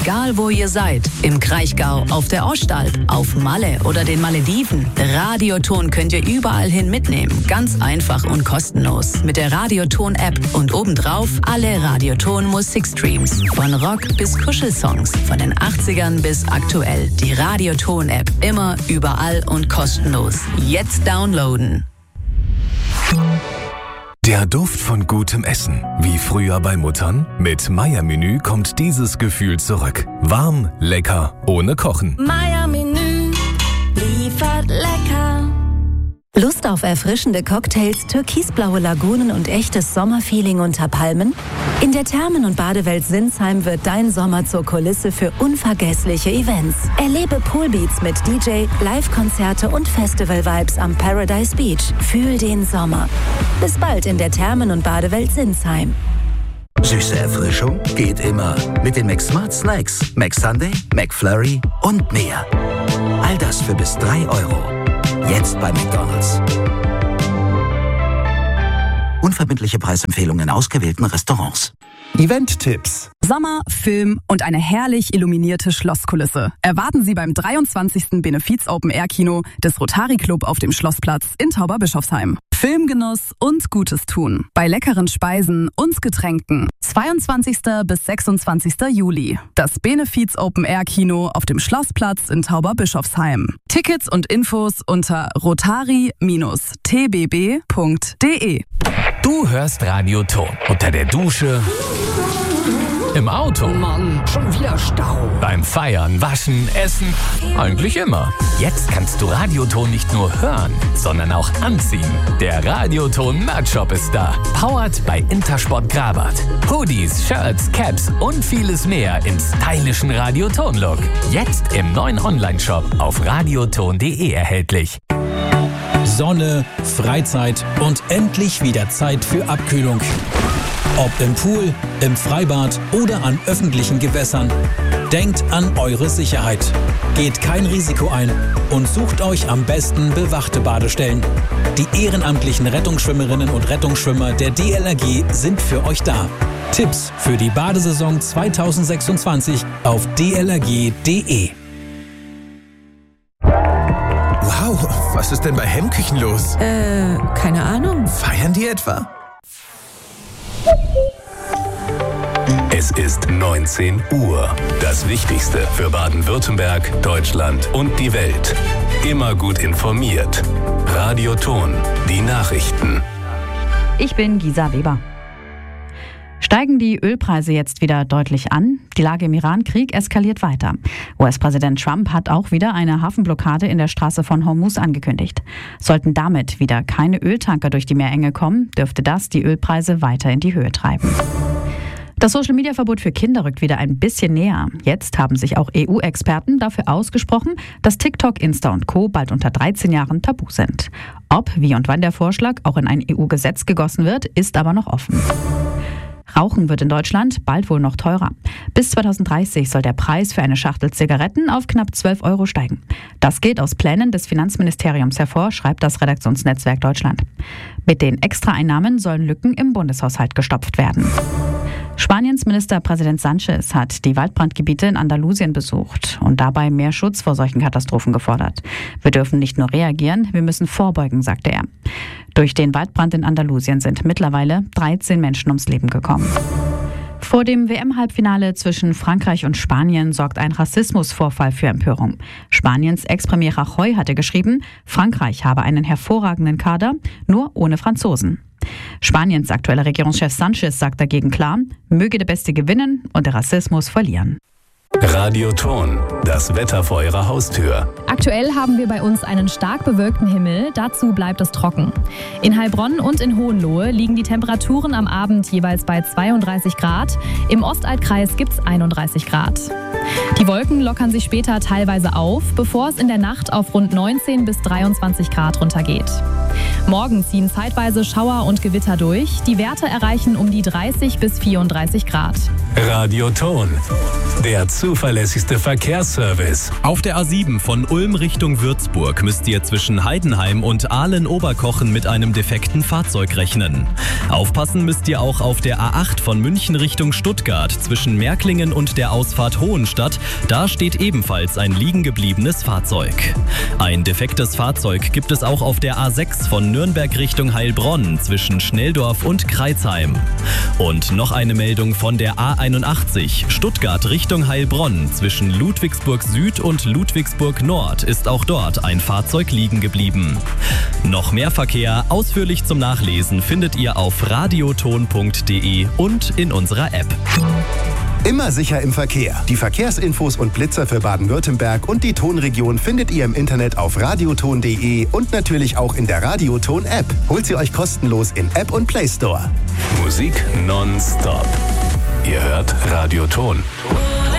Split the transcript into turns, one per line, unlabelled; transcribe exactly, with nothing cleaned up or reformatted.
Egal wo ihr seid, im Kraichgau, auf der Ostalb, auf Malle oder den Malediven, Radioton könnt ihr überall hin mitnehmen. Ganz einfach und kostenlos. Mit der Radioton-App und obendrauf alle Radioton-Musikstreams. Von Rock bis Kuschelsongs, von den achtzigern bis aktuell. Die Radioton-App immer, überall und kostenlos. Jetzt downloaden.
Der Duft von gutem Essen, wie früher bei Muttern? Mit Meier-Menü kommt dieses Gefühl zurück. Warm, lecker, ohne Kochen.
Meier-Menü liefert lecker.
Lust auf erfrischende Cocktails, türkisblaue Lagunen und echtes Sommerfeeling unter Palmen? In der Thermen- und Badewelt Sinsheim wird dein Sommer zur Kulisse für unvergessliche Events. Erlebe Poolbeats mit D J, Live-Konzerte und Festival-Vibes am Paradise Beach. Fühl den Sommer. Bis bald in der Thermen- und Badewelt Sinsheim.
Süße Erfrischung geht immer mit den McSmart Snacks, McSunday, McFlurry und mehr. All das für bis drei Euro. Jetzt bei McDonald's. Unverbindliche Preisempfehlungen in ausgewählten Restaurants.
Event-Tipps.
Sommer, Film und eine herrlich illuminierte Schlosskulisse erwarten Sie beim dreiundzwanzigsten Benefiz-Open-Air-Kino des Rotary Club auf dem Schlossplatz in Tauberbischofsheim. Filmgenuss und Gutes tun bei leckeren Speisen und Getränken. zweiundzwanzigsten bis sechsundzwanzigsten Juli. Das Benefiz-Open-Air-Kino auf dem Schlossplatz in Tauberbischofsheim. Tickets und Infos unter rotary Bindestrich t b b punkt d e.
Du hörst Radioton unter der Dusche, im Auto,
Mann, schon wieder Stau.
beim Feiern, Waschen, Essen, eigentlich immer. Jetzt kannst du Radioton nicht nur hören, sondern auch anziehen. Der Radioton Merch Shop ist da. Powered bei Intersport Grabat. Hoodies, Shirts, Caps und vieles mehr im stylischen Radioton-Look. Jetzt im neuen Online-Shop auf radioton punkt d e erhältlich.
Sonne, Freizeit und endlich wieder Zeit für Abkühlung. Ob im Pool, im Freibad oder an öffentlichen Gewässern. Denkt an eure Sicherheit. Geht kein Risiko ein und sucht euch am besten bewachte Badestellen. Die ehrenamtlichen Rettungsschwimmerinnen und Rettungsschwimmer der D L R G sind für euch da. Tipps für die Badesaison zweitausendsechsundzwanzig auf d l r g punkt d e.
Wow, was ist denn bei Hemmküchen los?
Äh, keine Ahnung.
Feiern die etwa?
Es ist neunzehn Uhr. Das Wichtigste für Baden-Württemberg, Deutschland und die Welt. Immer gut informiert. Radioton, die Nachrichten.
Ich bin Gisa Weber. Steigen die Ölpreise jetzt wieder deutlich an? Die Lage im Iran-Krieg eskaliert weiter. U S-Präsident Trump hat auch wieder eine Hafenblockade in der Straße von Hormuz angekündigt. Sollten damit wieder keine Öltanker durch die Meerenge kommen, dürfte das die Ölpreise weiter in die Höhe treiben. Das Social-Media-Verbot für Kinder rückt wieder ein bisschen näher. Jetzt haben sich auch E U-Experten dafür ausgesprochen, dass TikTok, Insta und Co. bald unter dreizehn Jahren tabu sind. Ob, wie und wann der Vorschlag auch in ein E U-Gesetz gegossen wird, ist aber noch offen. Rauchen wird in Deutschland bald wohl noch teurer. Bis zweitausenddreißig soll der Preis für eine Schachtel Zigaretten auf knapp zwölf Euro steigen. Das geht aus Plänen des Finanzministeriums hervor, schreibt das Redaktionsnetzwerk Deutschland. Mit den Extraeinnahmen sollen Lücken im Bundeshaushalt gestopft werden. Spaniens Ministerpräsident Sánchez hat die Waldbrandgebiete in Andalusien besucht und dabei mehr Schutz vor solchen Katastrophen gefordert. Wir dürfen nicht nur reagieren, wir müssen vorbeugen, sagte er. Durch den Waldbrand in Andalusien sind mittlerweile dreizehn Menschen ums Leben gekommen. Vor dem W M-Halbfinale zwischen Frankreich und Spanien sorgt ein Rassismusvorfall für Empörung. Spaniens Ex-Premier Rajoy hatte geschrieben, Frankreich habe einen hervorragenden Kader, nur ohne Franzosen. Spaniens aktueller Regierungschef Sánchez sagt dagegen klar, möge der Beste gewinnen und der Rassismus verlieren.
Radioton, das Wetter vor Ihrer Haustür.
Aktuell haben wir bei uns einen stark bewölkten Himmel, dazu bleibt es trocken. In Heilbronn und in Hohenlohe liegen die Temperaturen am Abend jeweils bei zweiunddreißig Grad, im Ostalbkreis gibt es einunddreißig Grad. Die Wolken lockern sich später teilweise auf, bevor es in der Nacht auf rund neunzehn bis dreiundzwanzig Grad runtergeht. Morgen ziehen zeitweise Schauer und Gewitter durch. Die Werte erreichen um die dreißig bis vierunddreißig Grad.
Radioton, der zuverlässigste Verkehrsservice.
Auf der A sieben von Ulm Richtung Würzburg müsst ihr zwischen Heidenheim und Aalen-Oberkochen mit einem defekten Fahrzeug rechnen. Aufpassen müsst ihr auch auf der A acht von München Richtung Stuttgart zwischen Märklingen und der Ausfahrt Hohenstadt. Da steht ebenfalls ein liegen gebliebenes Fahrzeug. Ein defektes Fahrzeug gibt es auch auf der A sechs von Nürnberg Richtung Heilbronn zwischen Schnelldorf und Kreuzheim. Und noch eine Meldung von der A einundachtzig Stuttgart Richtung Heilbronn zwischen Ludwigsburg Süd und Ludwigsburg Nord ist auch dort ein Fahrzeug liegen geblieben. Noch mehr Verkehr ausführlich zum Nachlesen findet ihr auf radioton punkt de und in unserer App.
Immer sicher im Verkehr. Die Verkehrsinfos und Blitzer für Baden-Württemberg und die Tonregion findet ihr im Internet auf radioton punkt de und natürlich auch in der Radioton-App. Holt sie euch kostenlos in App und Play Store.
Musik nonstop. Ihr hört Radioton.